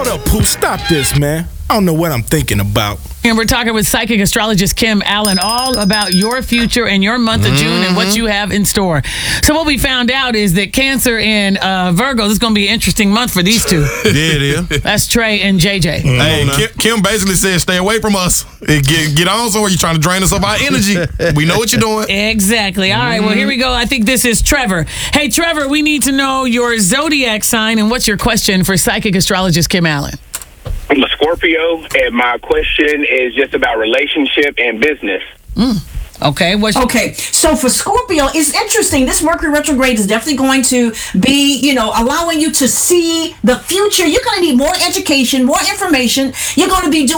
Hold up, Pooh. Stop this, man. I don't know what I'm thinking about. And we're talking with psychic astrologist Kim Allen all about your future and your month of June and what you have in store. So what we found out is that Cancer and Virgo, this is going to be an interesting month for these two. Yeah, it is. That's Trey and JJ. Hey, Kim basically said, stay away from us. Get on somewhere. You're trying to drain us of our energy. We know what you're doing. Exactly. All right, well, here we go. I think this is Trevor. Hey, Trevor, we need to know your zodiac sign and what's your question for psychic astrologist Kim Allen? I'm a Scorpio, and my question is just about relationship and business. Okay. Okay, so for Scorpio, it's interesting. This Mercury retrograde is definitely going to be, allowing you to see the future. You're going to need more education, more information. You're going to be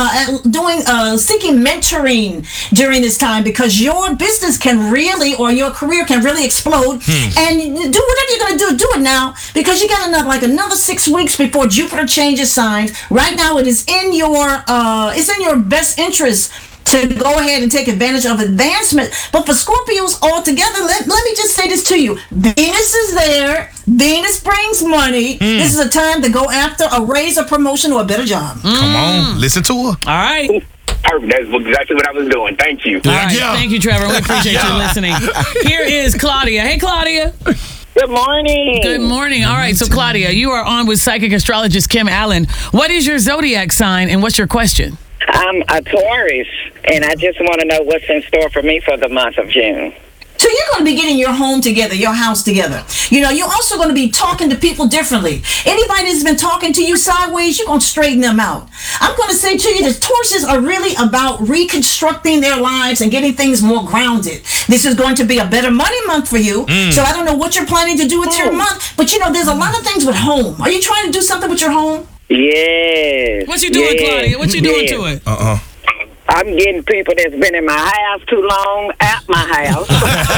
seeking mentoring during this time because your business can really, or your career can really explode. And do whatever you're going to do it now because you got another 6 weeks before Jupiter changes signs. Right now, it is in your best interest to go ahead and take advantage of advancement. But for Scorpios altogether, let me just say this to you. Venus is there. Venus brings money. This is a time to go after a raise, a promotion, or a better job. Come on, listen to her. All right. Perfect. That's exactly what I was doing. Thank you. All right. Thank you, Trevor. We appreciate you listening. Here is Claudia. Hey, Claudia. Good morning. Good morning. All right. So, Claudia, you are on with psychic astrologist Kim Allen. What is your zodiac sign and what's your question? I'm a Taurus, and I just want to know what's in store for me for the month of June. So you're going to be getting your home together, your house together. You're also going to be talking to people differently. Anybody that's been talking to you sideways, you're going to straighten them out. I'm going to say to you that Tauruses are really about reconstructing their lives and getting things more grounded. This is going to be a better money month for you. So I don't know what you're planning to do with your month, but there's a lot of things with home. Are you trying to do something with your home? Yes. What you doing, Claudia? What you doing to it? I'm getting people that's been in my house too long at my house.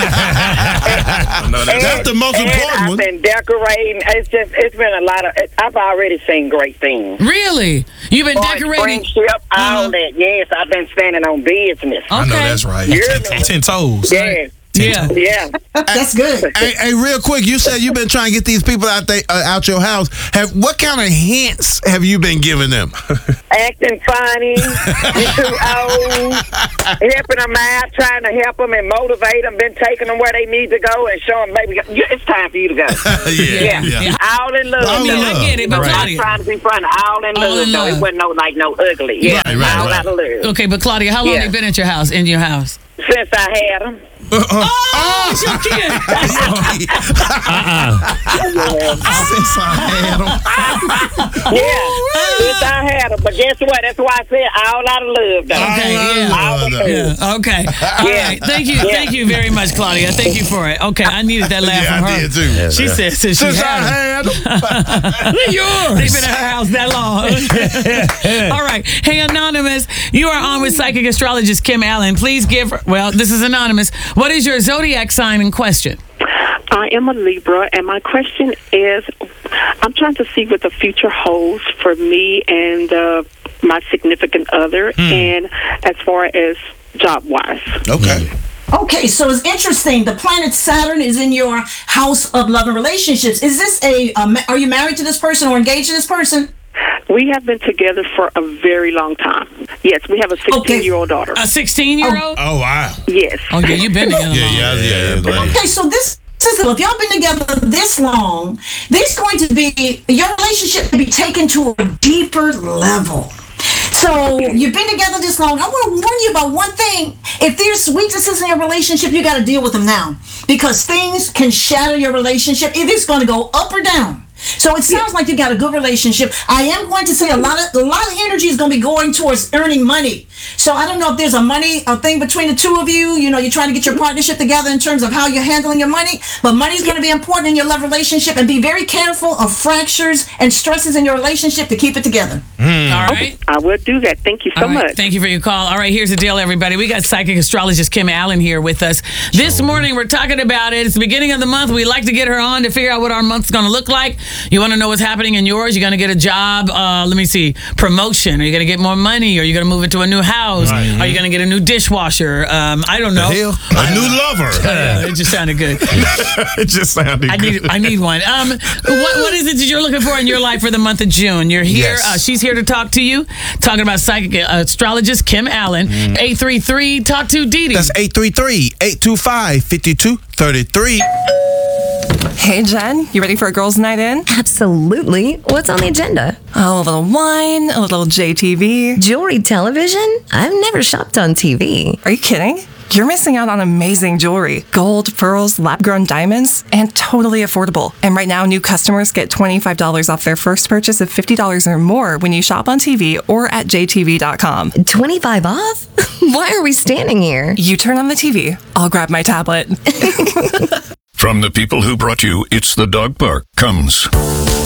That's the most important one. I've been decorating. It's been a lot of. I've already seen great things. Really? You've been decorating? Friendship, all that. Yes, I've been standing on business. Okay. I know that's right. 10 toes. Yes. Yeah. That's good. Hey, real quick, you said you've been trying to get these people out your house. What kind of hints have you been giving them? Acting funny, you're too old, helping them out, trying to help them and motivate them, been taking them where they need to go and show them, baby, it's time for you to go. Yeah. All in love. I get it, but I'm Claudia. not trying to be funny. All in love, though. It wasn't no ugly. Yeah, all out of love. Okay, but Claudia, how long have you been at your house, in your house? Since I had them. Oh, it's your kid. Since I had them. Since I had them. But guess what? That's why I said all out of love, though. Okay, All of love. Okay. All right. Thank you. Thank you very much, Claudia. Thank you for it. Okay, I needed that laugh from her. I did too. She said since I had them. They're yours. They've been at her house that long. All right. Hey, Anonymous, you are on with psychic astrologist Kim Allen. Please give her, this is Anonymous. What is your zodiac sign in question? I am a Libra, and my question is, I'm trying to see what the future holds for me and my significant other, and as far as job-wise. Okay, so it's interesting. The planet Saturn is in your house of love and relationships. Is this are you married to this person or engaged to this person? We have been together for a very long time. Yes, we have a 16-year-old daughter. A 16-year-old? Oh, wow. Yes. Oh, yeah, you've been together. Okay, so this is, if y'all been together this long, there's going to be, your relationship to be taken to a deeper level. So you've been together this long. I want to warn you about one thing. If there's weaknesses in your relationship, you got to deal with them now, because things can shatter your relationship. It is going to go up or down. So it sounds like you got a good relationship. I am going to say a lot of energy is going to be going towards earning money. So I don't know if there's a thing between the two of you. You're trying to get your partnership together in terms of how you're handling your money. But money's going to be important in your love relationship, and be very careful of fractures and stresses in your relationship to keep it together. All right. I will do that. Thank you so much. Thank you for your call. All right, here's the deal, everybody. We got psychic astrologist Kim Allen here with us. This morning, we're talking about it. It's the beginning of the month. We like to get her on to figure out what our month's going to look like. You want to know what's happening in yours? You're going to get a job, let me see, promotion. Are you going to get more money? Are you going to move into a new house? Are you going to get a new dishwasher? I don't know. A new lover. It just sounded good. It just sounded good. I need one. What is it that you're looking for in your life for the month of June? You're here. Yes. She's here to talk to you. Talking about psychic astrologist Kim Allen. 833 talk to Dee Dee. That's 833-825-5233. Hey, Jen, you ready for a girls' night in? Absolutely. What's on the agenda? Oh, a little wine, a little JTV. Jewelry television? I've never shopped on TV. Are you kidding? You're missing out on amazing jewelry. Gold, pearls, lab-grown diamonds, and totally affordable. And right now, new customers get $25 off their first purchase of $50 or more when you shop on TV or at jtv.com. 25 off? Why are we standing here? You turn on the TV. I'll grab my tablet. From the people who brought you It's the Dog Park comes